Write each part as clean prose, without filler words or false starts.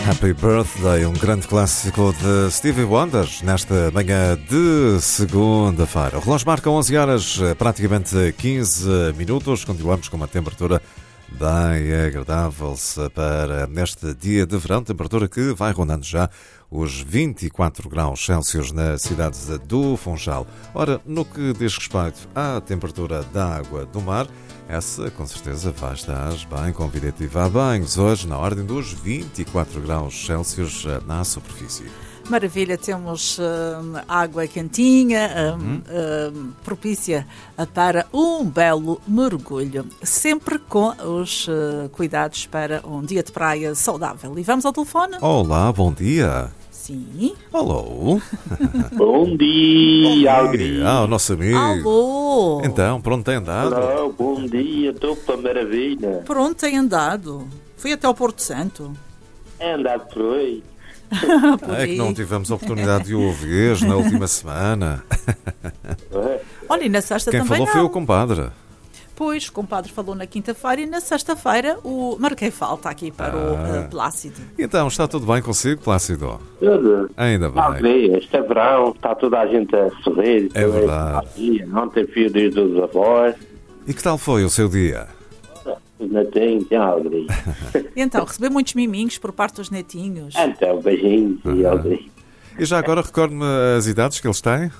Happy Birthday, um grande clássico de Stevie Wonder, nesta manhã de segunda-feira. O relógio marca 11 horas, praticamente 15 minutos. Continuamos com uma temperatura bem agradável para neste dia de verão, temperatura que vai rondando já os 24 graus Celsius na cidade do Funchal. Ora, no que diz respeito à temperatura da água do mar, essa com certeza vai estar bem convidativa a banhos hoje na ordem dos 24 graus Celsius na superfície. Maravilha, temos água quentinha, propícia para um belo mergulho, sempre com os cuidados para um dia de praia saudável. E vamos ao telefone? Olá, bom dia. Sim. Alô. Bom dia, Algri. O nosso amigo. Alô. Então, por onde tem andado? Olá, bom dia, estou pela maravilha. Por onde tem andado? Fui até ao Porto Santo. É andado por aí. É que não tivemos a oportunidade de o ouvir na última semana. Olha, e na sexta Quem também falou não. foi o compadre. Pois, o compadre falou na quinta-feira e na sexta-feira marquei falta aqui para o Plácido. Então, está tudo bem consigo, Plácido? Tudo. Ainda bem. Algri, este é verão, está toda a gente a sorrir. É verdade. Ontem fui o dia dos avós. E que tal foi o seu dia? Os netinhos, Algri. E então, recebi muitos miminhos por parte dos netinhos. Então, beijinhos e Algri. E já agora recorde-me as idades que eles têm?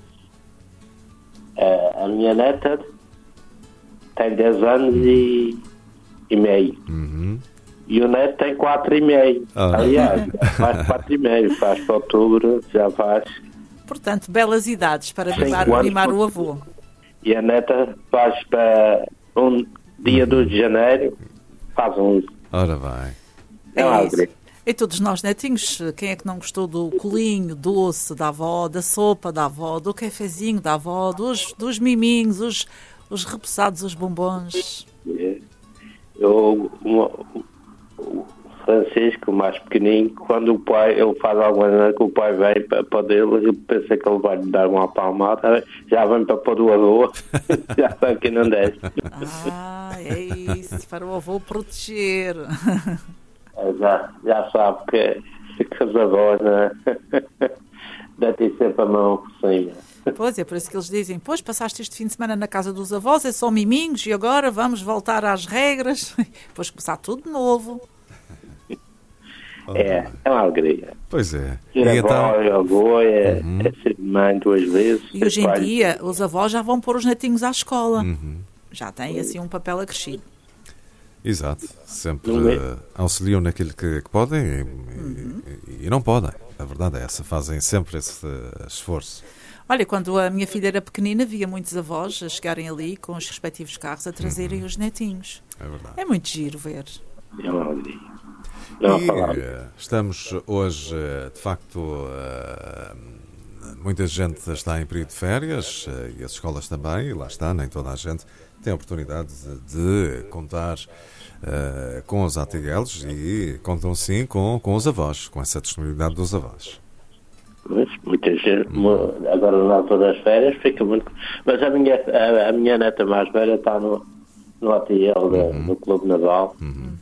A minha neta tem 10 anos e meio. E o neto tem 4 e meio. Aliás, faz 4 e meio, faz para outubro, já faz. Portanto, belas idades para mimar o avô. E a neta faz para dia 2 de janeiro, faz 11. Ora bem. É isso. E todos nós netinhos, quem é que não gostou do colinho doce da avó, da sopa da avó, do cafezinho da avó, dos miminhos, os repousados, os bombons? O Francisco, o mais pequenino, quando o pai, ele faz alguma coisa que o pai vem para dele, eu pensei que ele vai lhe dar uma palmada, já vem para pôr o avô, já sabe que não desce. É isso, para o avô proteger. Já sabe que os avós, né? Deve ter sempre a mão por cima. Pois é, por isso que eles dizem, pois passaste este fim de semana na casa dos avós, é só miminhos e agora vamos voltar às regras, depois começar tudo de novo. É uma alegria. Pois é. Ser avó e avô é ser mãe 2 vezes. E hoje em dia os avós já vão pôr os netinhos à escola. Já têm assim um papel acrescido. Exato. Sempre auxiliam naquilo que podem e não podem. A verdade é essa. Fazem sempre esse esforço. Olha, quando a minha filha era pequenina, via muitos avós a chegarem ali com os respectivos carros a trazerem os netinhos. É verdade. É muito giro ver. É uma alegria. Estamos hoje, de facto, muita gente está em período de férias e as escolas também, e lá está, nem toda a gente tem a oportunidade de contar com os ATLs e contam sim com os avós, com essa disponibilidade dos avós. Mas muita gente, agora na altura das férias, fica muito. Mas a minha neta mais velha está no ATL do Clube Naval.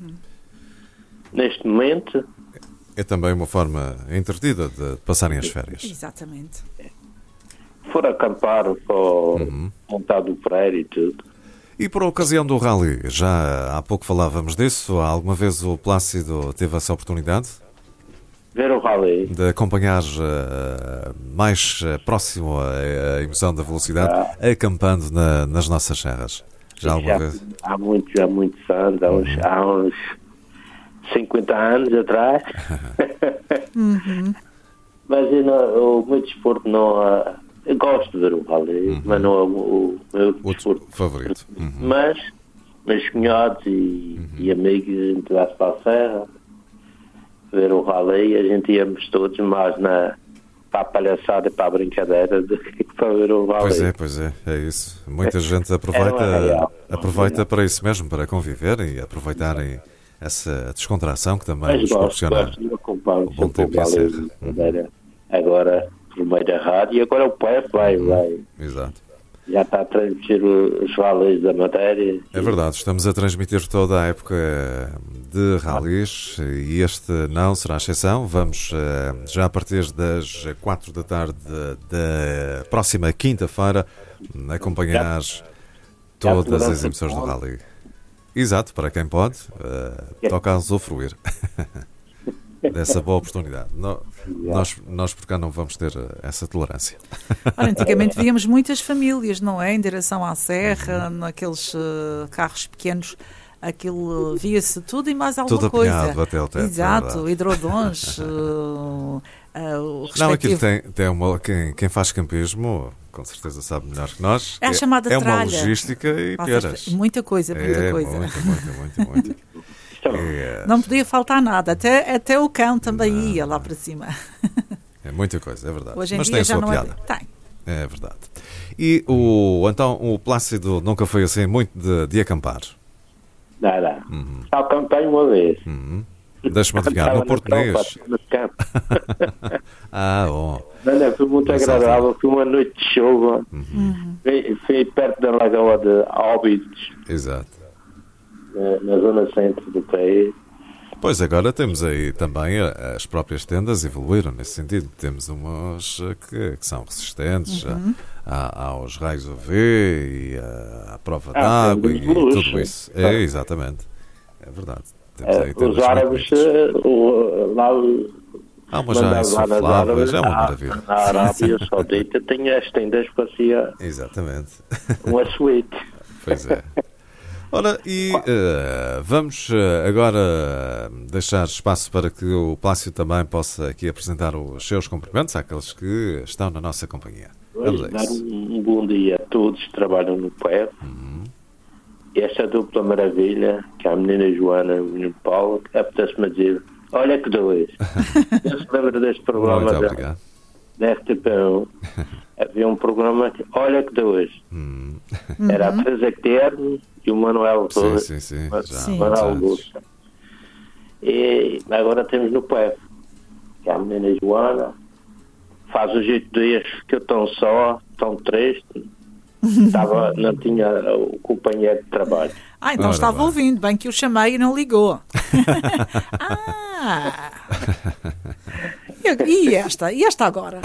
Neste momento. É também uma forma entretida de passarem as férias. Exatamente. For acampar para o montado do prédio e tudo. E por ocasião do rally, já há pouco falávamos disso, alguma vez o Plácido teve essa oportunidade? Ver o rally. De acompanhar mais próximo a emoção da velocidade, acampando nas nossas serras. Já alguma vez? Há muitos anos, há uns 50 anos atrás. Mas o meu desporto não... eu gosto de ver o rally, mas não é o meu desporto favorito. Mas meus cunhados e amigos, a gente vai para a serra ver o rally, a gente íamos todos mais para a palhaçada e para a brincadeira do que para ver o rally. Pois é isso. Muita gente aproveita para isso mesmo, para conviverem e aproveitarem essa descontração que também nos proporciona o bom tempo em serra. Agora, por meio da rádio, e agora o PEP vai. Exato. Já está a transmitir os rallies da matéria. É verdade, estamos a transmitir toda a época de rallies e este não será a exceção. Vamos já a partir das 4 da tarde da próxima quinta-feira acompanhar todas as emissões do rally. Exato, para quem pode, toca a usufruir dessa boa oportunidade. Nós por cá não vamos ter essa tolerância. Ora, antigamente víamos muitas famílias, não é? Em direção à serra, naqueles carros pequenos, aquilo via-se tudo e mais alguma tudo coisa. Tudo até o teto. Exato, hidrodons. Não, aquilo tem uma... Quem faz campismo, com certeza sabe melhor que nós. É a chamada tralha. É uma logística e peras. Muita coisa. Muito. Não podia faltar nada, até o cão também ia lá para cima. É muita coisa, é verdade. Hoje em mas dia tem a já sua não piada. Tem. É verdade. E então o Plácido nunca foi assim muito de acampar? Não. Só acampei uma vez. Deixa-me adivinhar, no Português. Bom. Não, foi muito agradável, foi uma noite de chuva. Foi perto da Lagoa de Óbidos. Exato. Na zona centro do país. Pois agora temos aí também as próprias tendas evoluíram nesse sentido. Temos umas que são resistentes aos raios UV e à prova d'água e tudo isso. Exatamente. É verdade. Temos aí os árabes lá há umas já insufláveis, é uma maravilha. Na Arábia Saudita tem as tendas que parecia uma suíte. Pois é. Ora, e vamos agora deixar espaço para que o Plácido também possa aqui apresentar os seus cumprimentos àqueles que estão na nossa companhia. Vamos a dar isso. Um bom dia a todos que trabalham no PEV. E esta dupla maravilha, que é a menina Joana e o menino Paulo, que apetece-me dizer, olha que dois. Eu se lembro deste programa da RTP1. Havia um programa que, olha que dois. Era a Teresa Terno e o Manuel Torres. Sim. Manuel Lúcia. E agora temos no PEV, que é a menina Joana. Faz os 8 dias que eu estou só, tão triste. Não tinha o companheiro de trabalho. Então estava ouvindo, bem que o chamei e não ligou. E esta agora?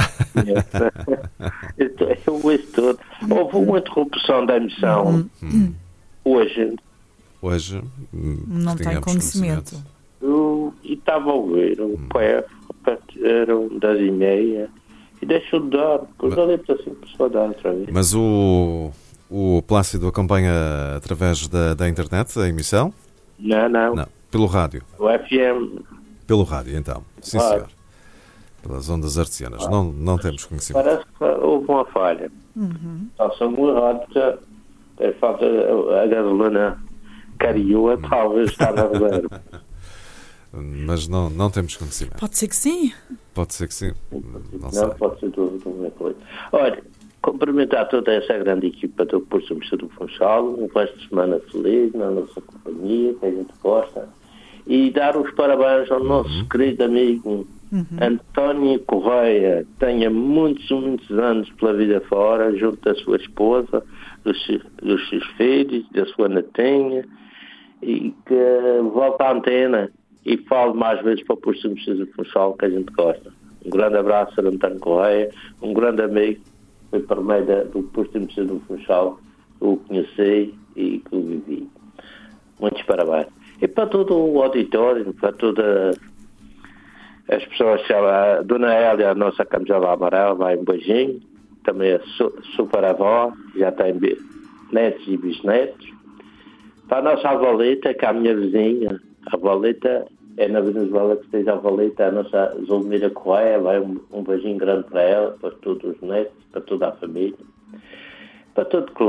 Eu ouço tudo. Houve uma interrupção da emissão hoje. Hoje não tenho conhecimento. E estava a ouvir o PEF, eram 10h30 e deixou de dar, depois não deve ter 5 pessoas a dar outra vez. Mas o Plácido acompanha através da internet a emissão? Não. Pelo rádio? O FM. Pelo rádio, então. Sim, senhor. Pelas ondas artesianas. Não temos conhecimento. Parece que houve uma falha. Só são muito rápidos. Falta a gasolina carioa, talvez está na reserva. Mas não temos conhecimento. Pode ser que sim. Pode ser que sim. Não pode ser tudo uma coisa. Olha, cumprimentar toda essa grande equipa do Curso do Funchal, um resto de semana feliz na nossa companhia, que a gente gosta, e dar os parabéns ao nosso querido amigo António Correia, que tenha muitos anos pela vida fora, junto da sua esposa, dos seus filhos, da sua netinha, e que volte à antena e fale mais vezes para o Posto do Funchal, que a gente gosta. Um grande abraço a António Correia, um grande amigo, foi por meio do Posto do Funchal que o conheci e que o vivi. Muitos parabéns. E para todo o auditório, para todas as pessoas, a Dona Hélia, a nossa camisola amarela, vai um beijinho. Também a super avó, já tem netos e bisnetos. Para a nossa avalita, que é a minha vizinha, a avalita é na Venezuela que esteja a avalita, a nossa Zulmira Correia, vai um beijinho grande para ela, para todos os netos, para toda a família, para todo